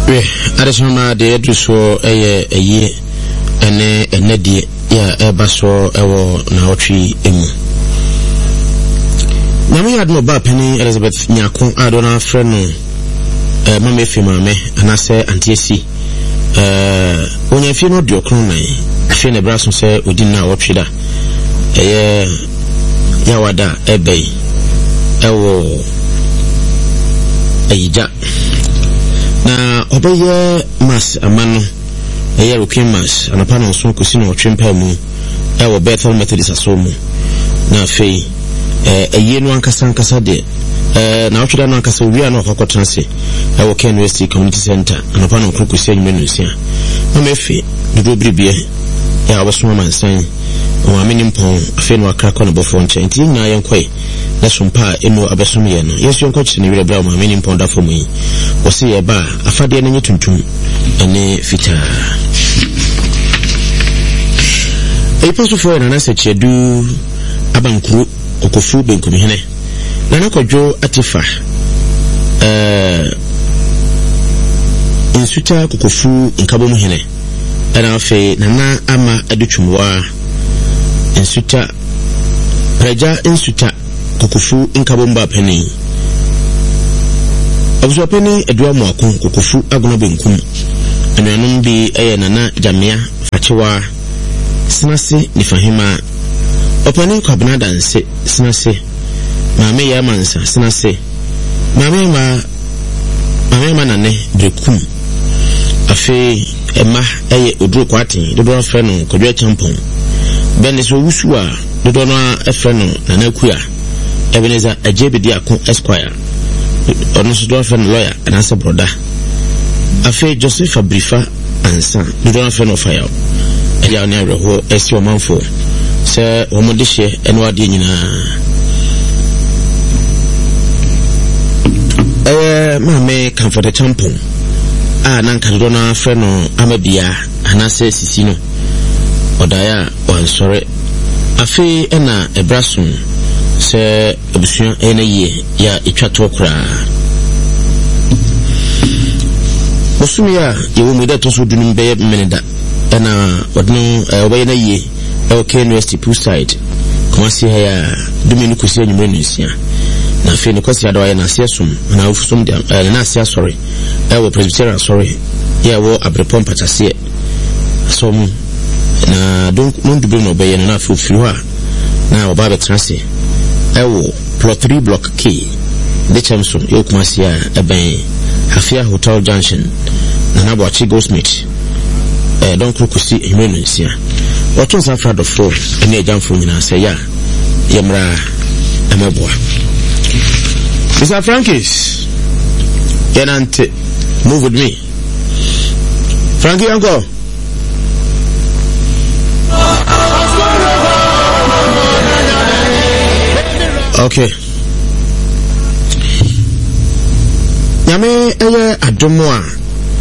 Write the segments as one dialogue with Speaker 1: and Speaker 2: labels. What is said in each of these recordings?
Speaker 1: Adesoma de Edruso a year and a neddy, ya basso ewo na otri emu. Nami had no bad penny Elizabeth Nyakon Adona friend Mame Fimame and I say Antiesi. When you feel no diocrone, I feel a brass say Udina Ochida. Yawada Ebe Ewo Eija. Na obeye mas amano European mass and upon on so kusino chimpemu ewo Bethel Methodist asomu na fei eye no ankasa de na otweda no ankasa wi na okokotranse ewo Ken West Community Center and upon on kukusi anymenusia na mefe dodo bribie ya obosoma mansan o amenimpon afi no akrakọ no bofo nche nti nya yenkoi na sompa enu abesom ye no yesu yenkọ chine wire bra o amenimpon da fo mu yi wo se ye ba afade na nyituntum ene fita eposo fo na se chedu abankuru okofu benkum hene na kodwo atifa insuta kokofu nkabom hene ana fe nana ama adutwumwa insuta praja insuta kokofu nkabomba peni abuso peni edua mu akon kokofu agona benkum anuanum bi nana jamia fachewa sinase ni fahima opani kwabna danse sinase mame ya mansa sinase mame ma nane brekum afi ema oduro kwati dodo afre no kodwe champon bene so wusua dodo no afre no nana kuya Ebenezer Ajebedi Akon Esquire ono so do afre no lawyer and answer brother afi Joseph Abrifa ansa dodo afre no fire eya oni areho esi o manfo se o modihye eno ade nyina mame kan for the champon nanka do na afre no amadia anase sisi no odaya wansore afi ena ebrasun se ebusuan ene ye ya etwato kra osumia yewo mu da to so dunum be meneda ena odno obaye na ye Ken West poolside komasi ya duminu kusi anyumre nusia na afi ne kwasi adawa na asiasum na ofusum de na asia sorry ewo presbyterian sorry ya wo abrepom patase som na don't do no be na afi fiwa na oba be transe ewo plot 3 block K de chamson yo komasi ya eben Hafia Hotel Junction na Naboachi Goldsmith don't kusi anyumre nusia what was afraid of four and a jump from Nina say, yeah, Yamra Amabua. Mr. Frankis, Yanante, move with me. Frankie, uncle. Okay. Yame, Adomoa.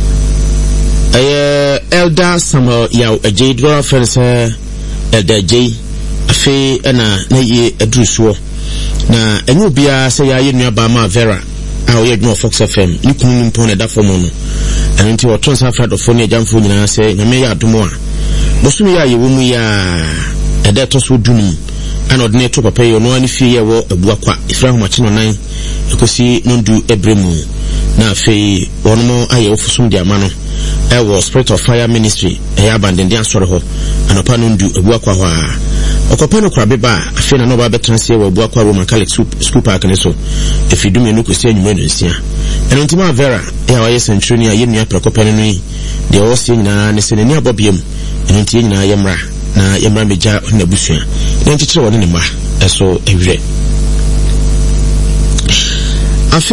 Speaker 1: Elder Samuel Yaw J Dora friends Elder J afi na ye adrusuo na enyu bia se ya ye nuaba ma Vera a ye dwo Fox FM nikunu mpon da fomo no anti woton sa frado fo ne jamfo nyina se nyame ya adomo a bosumi ya ye wo mu ya eda to so dunum ana odne to papa ye no ani fie ye wo abua kwa ifra homachi no nan ekosi nondu ebremu na afi wono aye ofusum dia ma no ewo Spirit of Fire Ministry abandon dia soro ho anopa no ndu abua kwa hwa okopa no krabeba afi na no ba betranse we abua kwa Roman Catholic School Park ne so efidumi no kosi anyuma no nsia eno ntima Vera ya wa yesentroni a yenu aprekopa no yi de o se nyina ne se ne abobiem eno ntie nyina yemra na yemra meja na busua ne ntitre woni ne ma eso ewire afi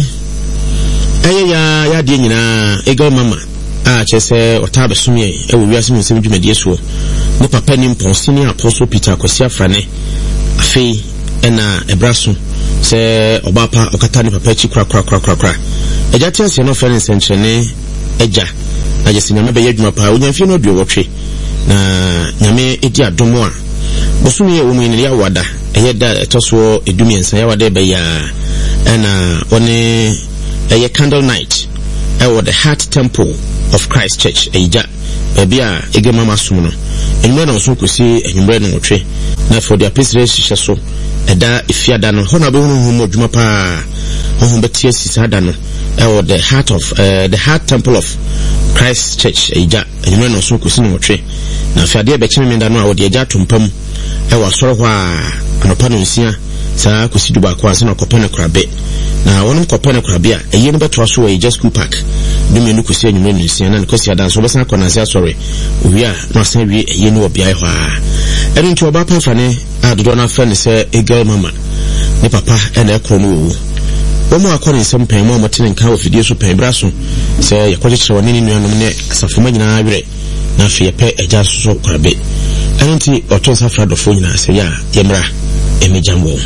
Speaker 1: ya de nyina egal mama chese otabe sumye ewo wiase mu nsem dwumade so ne papa ni mpon senior apostle Peter Kwasi Afrane afi ena ebraso se obapa okata ni papa chi kra eja tiase no fere nsenchene eja na jesi nyame be yadwuma pa onyamfie no duo wotwe na nyame edi adomo a bosumi ye wo mu ni ya wada eyeda etoso edumiensa ya wada be ya ena one candle night ɛwɔ the Heart Temple of Christ Church Eija bia ege mama som no enwe na so kosi enwumre no wotwe na for their president hihye so ɛda efiada no hona be hunu mu adwuma pa ho betie sisada no ɛwɔ the Heart Temple of Christ Church Eija enwumre no so kosi no wotwe na fiade be kyeme menda no a wode agya tompam ɛwɔ asɔre hɔ a anopa no nsia saa kosi duba kwa se na kopene korabe na wonum kopene korabe a eye no beto so wɔ Eija School Park dumi no kosi enwumre no nsia na kosi adan so besan kɔ na sia sɔre owi a na san wi eye no obiai hɔ a ɛno nti oba pa fa ne a dodo na fa ne sɛ egal mama ne papa ɛna ɛkɔ no wo wɔn a kɔ ne nsɛm pɛn mu a mɔtene nka wɔ fidie so pɛn bra so sɛ yɛkɔkyekyere wɔn ne nuanom ne asafoma nyinaa werɛ na afei yɛpɛ agya so korabe ɛno nti ɔtɔ nsa fra dɔfo nyinaa sɛ yɛ a yɛmmra ɛmɛgyam wɔn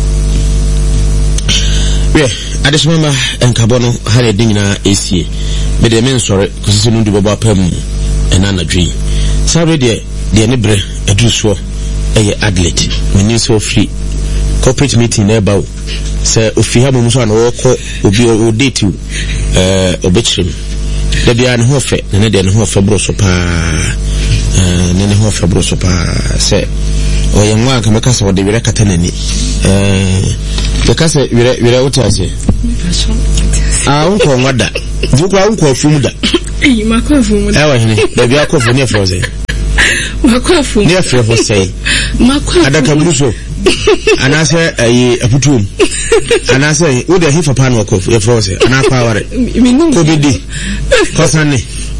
Speaker 1: adesomamba enkabo no hare de nyina esie me de men sore kosisi no ndubaba apam ena nadwi sabe de ne bre aduso eye Adelaide meni so free corporate meeting na bawo se ofi ha mumu so na woko obi o date obechrim de bia ne ho fe ne de ne ho fe bro so pa ne ho fe bro so pa se oyenwa ka meka se wo de were kata nani because wire utase unko ngada duko unko fumuda
Speaker 2: makofu
Speaker 1: ewa hini baby akofu ne froze
Speaker 2: makofu
Speaker 1: ne froze say
Speaker 2: makofu
Speaker 1: adaka bruso anase ayi aputum anase wo de hifa pan wakofu ye froze ana kwaware ko bidi kosane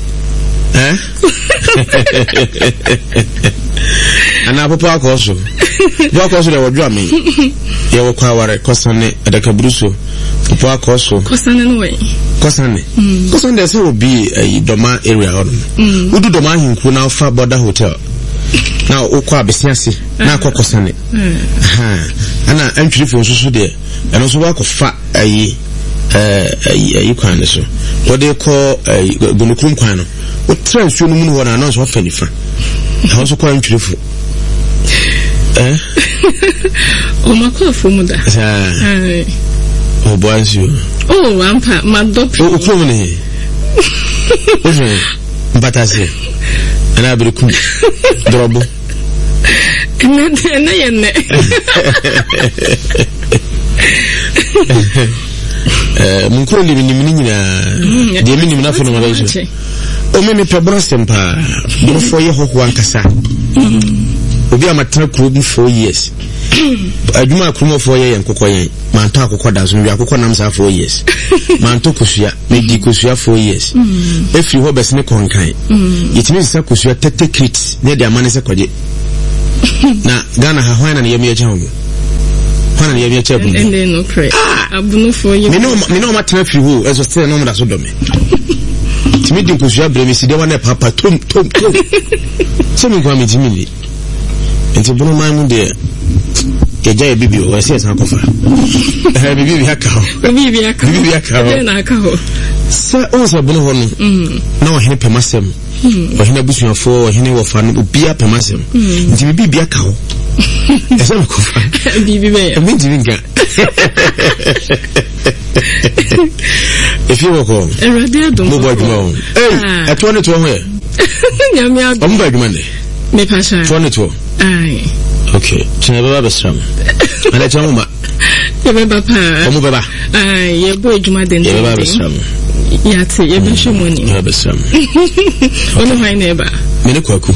Speaker 1: ana papa akoso akoso de wodwa me ye wo kwaware kosane adaka bruso papa akoso
Speaker 2: kosane no we
Speaker 1: kosane de se obi doma area on udu doma hinku na fa border hotel na okwa abesiase na akokosane ana antwirifo nsusu de eno so wakofa ayi kwan so wode ko gunukrum kwan no o transfer no mu no na so fa nifa ha so kwa antwirifo
Speaker 2: o makofu muda
Speaker 1: o boansu
Speaker 2: o ampa madopi
Speaker 1: o kumne mpatase ana biriku drobo
Speaker 2: na yenne
Speaker 1: munkro li minimini nyina de minim na fono mala iso o me pebra sempa no fo ye hoho ankasa obi amatena kuro bi 4 years adwuma akromo fo ye yankokɔ yen manto akokɔ da so wi akokɔ nam sa 4 years manto kosua medi kosua 4 years efiri ho besene konkan yetimi sisa kosua 30 crits ne de amane se kwaje na Ghana ha hwan na ne yemi acha ho hwan na ne yemi acha bu
Speaker 2: ende no pray abunu fo ye
Speaker 1: me no matena firi ho eso still no mda so do me timi di kosua bre me si de wana papa tom se mi kwa me timi enti bunu man de eja bibi o ese san kofa bibi aka na aka ho sa o sa bunu ho no na o hene pemasem o hene busuafo o hene wofa no bia pemasem nti bibi aka ho ese no kofa
Speaker 2: bibi be
Speaker 1: mi ndi nka if you walk on
Speaker 2: radio do
Speaker 1: mo boy mo eh eto ne to ho e
Speaker 2: nyame adu
Speaker 1: o mo ba dwuma ne
Speaker 2: me pasha
Speaker 1: to ne to
Speaker 2: ai
Speaker 1: okay chine baba besram ale chamu ma
Speaker 2: ye baba pa
Speaker 1: o mo baba
Speaker 2: ai ye boy dwuma den
Speaker 1: ye baba besram
Speaker 2: ya te ye be shomoni
Speaker 1: baba besram
Speaker 2: ono hai neba
Speaker 1: me ne kwaku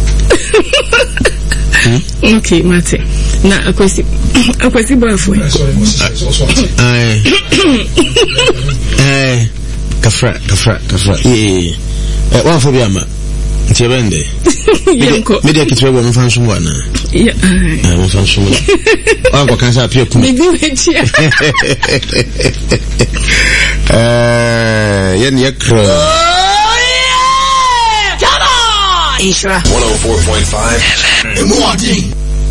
Speaker 2: okay mate na akwesi brafo
Speaker 1: ai kafra wa fo bi ama ntibende media kitwe bo mfa nso mwana
Speaker 2: ya
Speaker 1: mfa nso wa kwa kansa apia ku
Speaker 2: me di wechia
Speaker 1: yen yakro
Speaker 3: Isra 104.5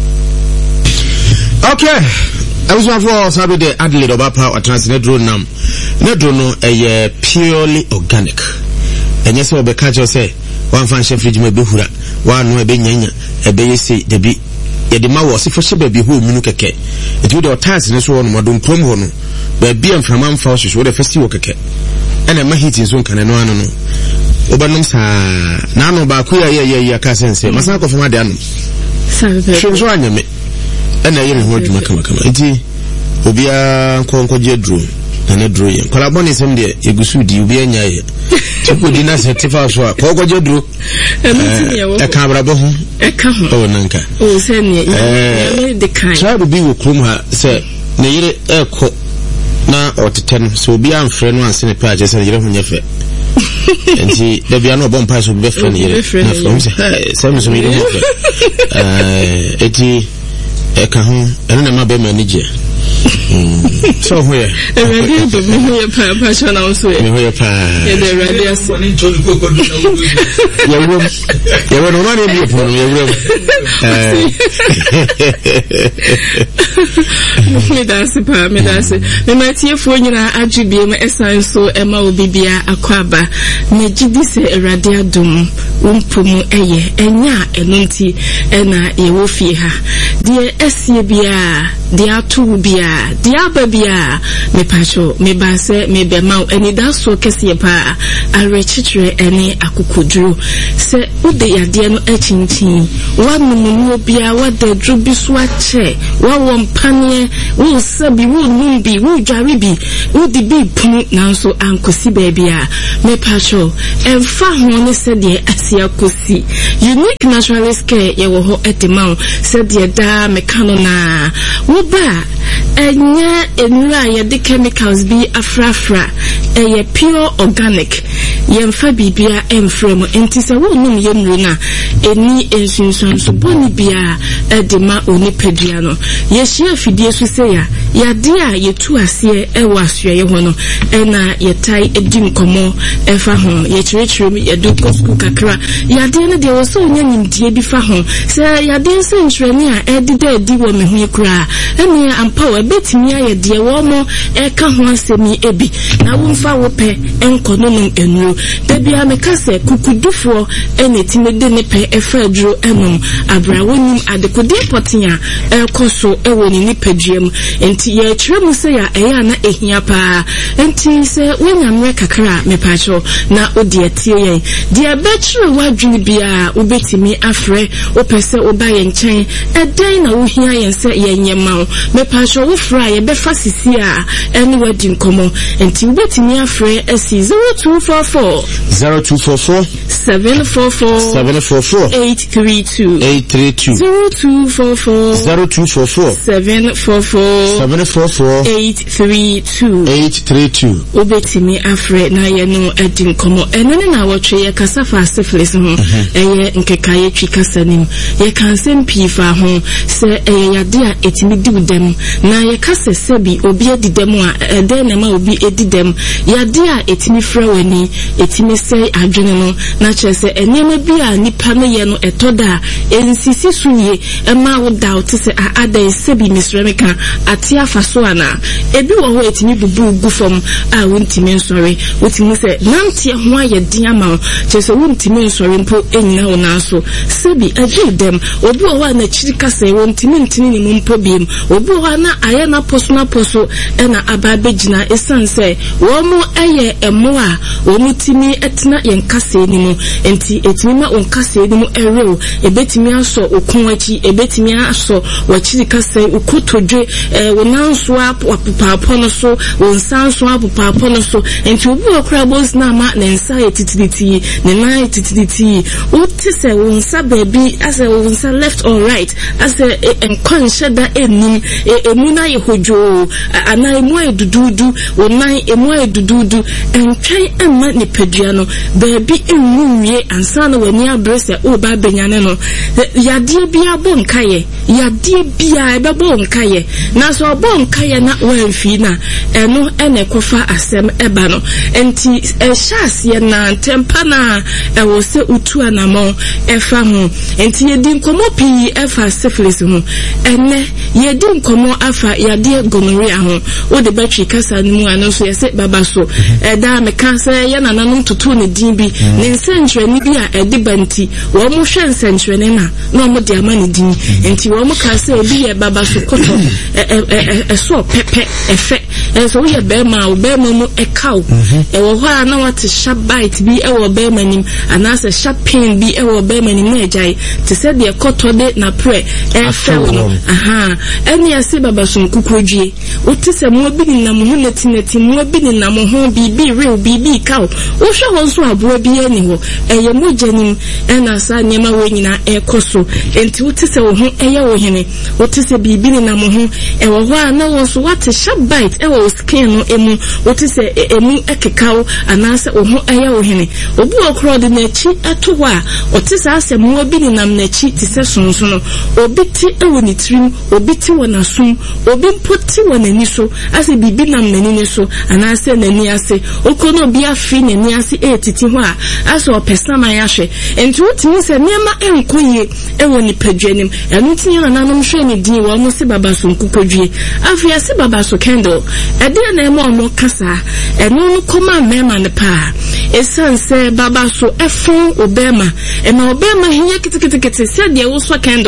Speaker 1: okay I was for Saturday Adelaide Obapa or Transnedro Nam Nedro no a purely organic and yes we catch you say one fan chef fridge me behura one no e be nyanya e be yesi de bi ye de ma wo se fo she ba bi ho minu keke e tu de o tax ne so no modon krom ho no ba bi amframa mfa so so de festi wo keke ena ma hit nso kan no ano no obanom sa na no ba ku ya ka sense masa ko fama de ano so anyame ena yire ho adwuma kama enti obia nkonkoje drum na drum ye kola boni sem de egusu di obia nya ye tipo di na certificate so konkoje drum e ka brabo ho
Speaker 2: e ka ho
Speaker 1: o nanka
Speaker 2: o se ne de kan
Speaker 1: so bi wo krum ha se ne yire eko na oteten so obia amfre no anse ne pa je se yire ho nyefe enti da bia no bompa so be fre ne yire na from se sem so mi de eti e ka ho eno na ma be manage so where
Speaker 2: radio do me ho ya pa chana also
Speaker 1: me ho ya pa
Speaker 2: e de radio so
Speaker 1: ya no mani bi po ya
Speaker 2: me dance me matie fo nyina adwubie me esan so e ma obibia akwaba me gidi se radio adom umpomu eye enya enonti e na ye wo fie ha de esie bia de atu bia de ababia me pacho me base me be ma eni da so kese pa arechichire eni akokoduro se ude yade no achinchin wa numumu bia wa da drubi so ache wa wompane wo sabi wo numbi wo dwaribi wo di bi punu nanso ankosi baabia me pacho emfa ho ne se de asia kosi unique naturalist care ye wo ho etema se de da me kanona wo ba enya enura ye de chemicals bi afrafra eye pure organic yemfa bibia emfrem enti se wo num ye nuru na eni ensunsun so boni bia edema oni pedua no ye hia fidie so se ya de a ye tu ase e wasua ye ho no ena ye tai edi nkomo efa ho ye chirechire mi ye do school kakra ya de ne de wo so nya nimdie bi fa ho se ya de se ntrani a edida edi wo me ho kura eni ampa betimi aye de wo mo e ka ho asemi ebi na wo mfa wo pe enkono no enuro da bia me ka se kukudufo ene timede ne pe efa aduro enum abrawo nim adekode potia ekoso ewo ni nipaduam enti ye kire mu se ya eya na ehia pa enti se wonyamre kakra me pacho na odi atie yen de betire wadwini bia obetimi afre opese obaye nchen eden na wo hia yen se yenyema me pacho wo fra ye be fasisi a eni wadi nkomo enti obetimi afre esi 0244
Speaker 1: 0244
Speaker 2: 744 832 0244 744 832 obetimi afre na ye no edi nkomo enene na wotwe ye kasafa syphilis ho eye nkekaye twi kasanim ye kansem pifa ho se eye yade a etimi diwdem na ye kasese bi obi edidem a ede na ma obi edidem yade a etimi fra wani etimi sei adwene no na kyerese enema bi a nipa no ye no etoda ensisi sunye ema wo doubt se ada esebi misremeka atia faso ana ebi wo ho etimi bubu gufom a wontimi nsori wotimi se nantie ho aye din ama kyerese wontimi nsori mpo enyina wo nanso sebi agidem obi wo na chirika se wontimi ntini ni mpo biem obi wo na aye na poso ena ababegina esanse wo mu eye emo a wo mutimi etna yenkase ni mu enti etimi ma onkase ni mu erew ebetimi aso okun achi ebetimi aso wachirika se ukotodwe wonanso apupapo no so wonsanso apupapo no so enti obi okra boss na ma na nsa etitiliti ne na etitiliti uti se wonsa baby as wonsa left or right as enkonshe da enim emuna yehojo ana emu edududu wonan emu edududu entwen emma ne pedua no baby enwuwie ansa na wani abrese o ba benyane no yade bia bonkaye yade bia ebebo nkaye na so bonkaye na wanfi na eno ene kofa asem eba no enti ehyaase na tempa na ewo se utu anamo efa ho enti yedi nkomo pi efa syphilis ho ene yedi nkomo afa yade gonorrhea ho o de battery kasa nimu ano so yese baba so eda me kansa ye nananum tutu ne din bi ne nsentrani bi a edi banti wo mo hwe nsentrani na mo de ama ne din enti wo mo kansa ebi ye baba so koto so pepe efe so we bema obema mu ekaw e wo ho na what sharp bite bi e wo bema nim ana se sharp pain bi e wo bema nim na ejai te se de kotode na pre e fewo eni ase baba sun kukrodwie o te se mo bi ni na mo ho netineti mo bi ni na mo ho bibi real bibi kaw o hwe ho so abo bi ani ho eye mo janim ena sa nyema we nyina e koso enti o te se wo ho eye wo hene o te se bibi ni na mo ho e wo ho na wo so what sharp bite e wo skin no emu o te se emu ekekaw ana se wo ho eye wo hene obu okro de na chi eto ho a o te se ase mo bi ni nam na chi te se sonso no obi ti e wo ni trim obi ti wo na sum obi poti wo na ni so ase bibi nam na ni so ana se na ni ase okono bi afi na ni ase etiti ho a ase o pesama ya hwe enti wotimi se niema enkoye e wo ni padwanim enu tinye na nanom hwe ni din wo mo se baba so nkukodwie afi ase baba so candle e de na emo mo kasa enu no koma mema ne pa esanse baba so efon obema e ma obema hinya kitikiti se de wo so candle